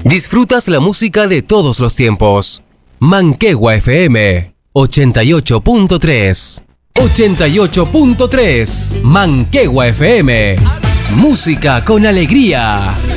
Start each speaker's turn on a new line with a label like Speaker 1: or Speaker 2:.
Speaker 1: Disfrutas la música de todos los tiempos. Manquehue FM 88.3. 88.3 Manquehue FM. Música con alegría.